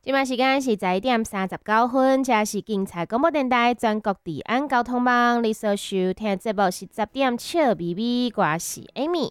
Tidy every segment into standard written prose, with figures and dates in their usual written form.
现在时间是11:39，这是警察广播电台全国治安交通网。你所收听的节目是10点笑咪咪，我是 Amy。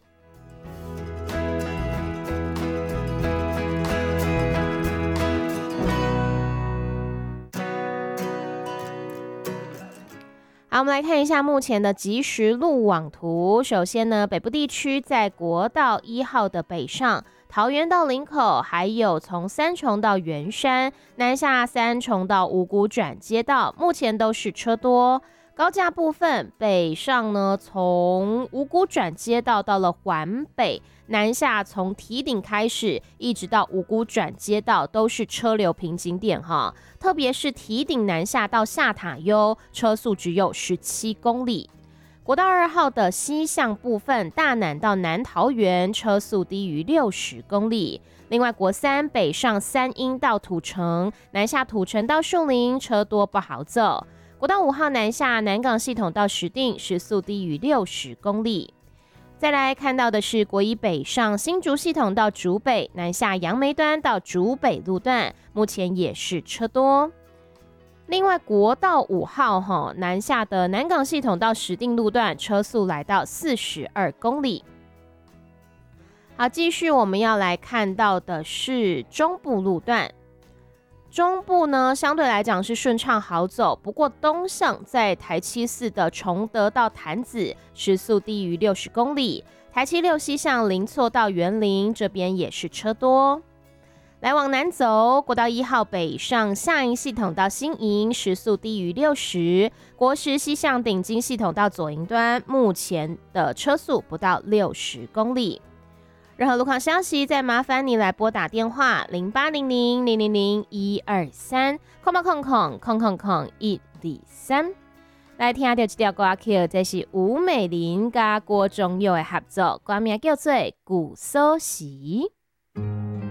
好，我们来看一下目前的即时路网图。首先呢，北部地区在国道1号的北上，桃园到林口，还有从三重到圆山，南下三重到五股转接道，目前都是车多。高架部分北上呢，从五股转接道到了环北，南下从堤顶开始，一直到五股转接道都是车流瓶颈点哈。特别是堤顶南下到下塔悠，车速只有17公里。国道2号的西向部分，大南到南桃园，车速低于60公里。另外，国3北上三鶯到土城，南下土城到树林，车多不好走。国道5号南下南港系统到石碇，时速低于60公里。再来看到的是国1北上新竹系统到竹北，南下杨梅端到竹北路段，目前也是车多。另外，国道5号南下的南港系统到石碇路段，车速来到42公里。好，继续我们要来看到的是中部路段。中部呢，相对来讲是顺畅好走，不过东向在台七4的崇德到潭子，时速低于60公里；台七6西向林厝到园林，这边也是车多。来往南走，国道1号北上下营系统到新营，时速低于60；国10西向顶金系统到左营端，目前的车速不到60公里。任何路况消息，再麻烦你来拨打电话0800-000-123，0800-123。来听到这条歌曲，这是吴美玲加郭宗佑的合作，歌名叫做《古锁匙》。